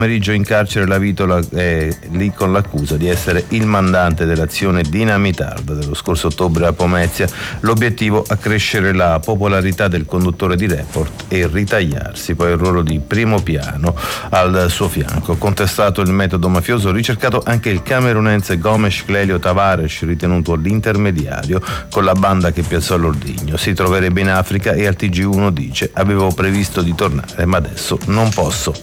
Pomeriggio in carcere la Vitola è lì con l'accusa di essere il mandante dell'azione dinamitarda dello scorso ottobre a Pomezia. L'obiettivo: accrescere la popolarità del conduttore di Report e ritagliarsi poi il ruolo di primo piano al suo fianco. Contestato il metodo mafioso, ricercato anche il camerunense Gomes Clelio Tavares, ritenuto l'intermediario con la banda che piazzò l'ordigno. Si troverebbe in Africa e al TG1 dice: avevo previsto di tornare ma adesso non posso.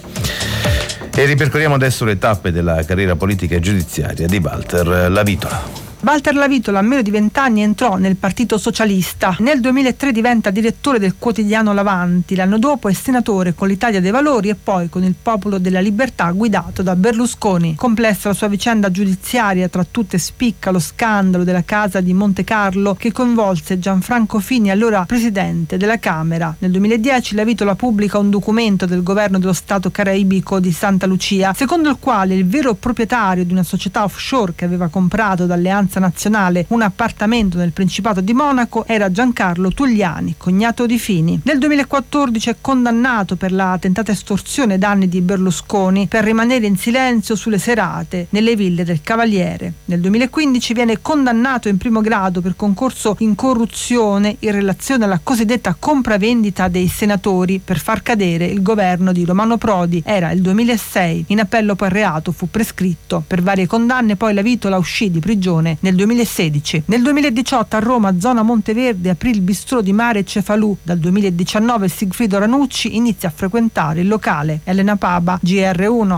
E ripercorriamo adesso le tappe della carriera politica e giudiziaria di Walter Lavitola. Walter Lavitola a meno di 20 anni entrò nel Partito Socialista. Nel 2003 diventa direttore del quotidiano L'Avanti. L'anno dopo è senatore con l'Italia dei Valori e poi con il Popolo della Libertà guidato da Berlusconi. Complessa la sua vicenda giudiziaria, tra tutte spicca lo scandalo della casa di Monte Carlo che coinvolse Gianfranco Fini, allora presidente della Camera. Nel 2010 Lavitola pubblica un documento del governo dello Stato caraibico di Santa Lucia, secondo il quale il vero proprietario di una società offshore che aveva comprato dall'Alleanza Nazionale un appartamento nel Principato di Monaco era Giancarlo Tugliani, cognato di Fini. Nel 2014 è condannato per la tentata estorsione ai danni di Berlusconi per rimanere in silenzio sulle serate nelle ville del Cavaliere. Nel 2015 viene condannato in primo grado per concorso in corruzione in relazione alla cosiddetta compravendita dei senatori per far cadere il governo di Romano Prodi. Era il 2006. In appello poi il reato fu prescritto. Per varie condanne poi Lavitola uscì di prigione nel 2016. Nel 2018 a Roma, zona Monteverde, aprì il bistrò di Mare Cefalù. Dal 2019 Sigfrido Ranucci inizia a frequentare il locale. Elena Paba, GR1.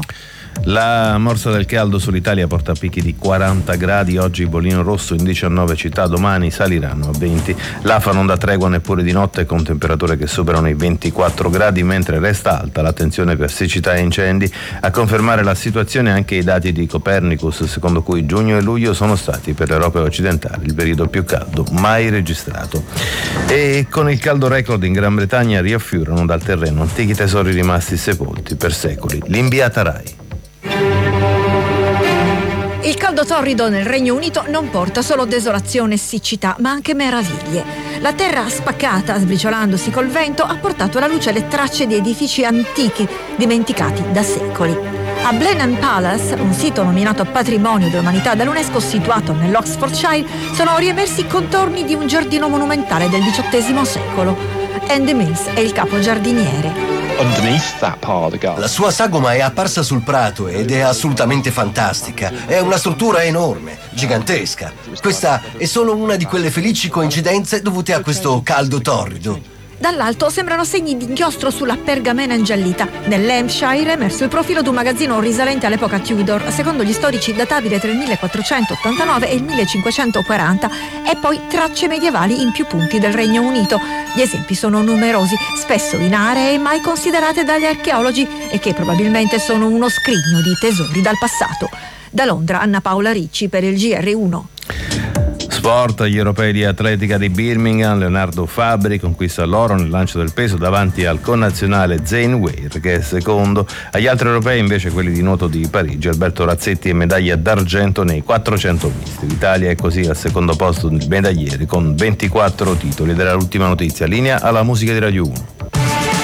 La morsa del caldo sull'Italia porta a picchi di 40 gradi. Oggi bollino rosso in 19 città, domani saliranno a 20. L'AFA non dà tregua neppure di notte con temperature che superano i 24 gradi, mentre resta alta l'attenzione per siccità e incendi. A confermare la situazione anche i dati di Copernicus, secondo cui giugno e luglio sono stati per l'Europa occidentale il periodo più caldo mai registrato. E con il caldo record in Gran Bretagna riaffiorano dal terreno antichi tesori rimasti sepolti per secoli. L'inviata Rai. Il caldo torrido nel Regno Unito non porta solo desolazione e siccità, ma anche meraviglie. La terra spaccata, sbriciolandosi col vento, ha portato alla luce le tracce di edifici antichi dimenticati da secoli. A Blenheim Palace, un sito nominato Patrimonio dell'Umanità dall'UNESCO situato nell'Oxfordshire, sono riemersi i contorni di un giardino monumentale del XVIII secolo. Andy Mills è il capo giardiniere. La sua sagoma è apparsa sul prato ed è assolutamente fantastica. È una struttura enorme, gigantesca. Questa è solo una di quelle felici coincidenze dovute a questo caldo torrido. Dall'alto sembrano segni di inchiostro sulla pergamena ingiallita. Nell'Hampshire è emerso il profilo di un magazzino risalente all'epoca Tudor, secondo gli storici databile tra il 1489 e il 1540, e poi tracce medievali in più punti del Regno Unito. Gli esempi sono numerosi, spesso in aree mai considerate dagli archeologi e che probabilmente sono uno scrigno di tesori dal passato. Da Londra, Anna Paola Ricci per il GR1. Sport, gli europei di atletica di Birmingham, Leonardo Fabbri conquista l'oro nel lancio del peso davanti al connazionale Zane Weir che è secondo. Agli altri europei invece quelli di nuoto di Parigi, Alberto Razzetti è medaglia d'argento nei 400 misti. L'Italia è così al secondo posto di medaglieri con 24 titoli. Ed era l'ultima notizia. Linea alla musica di Radio 1.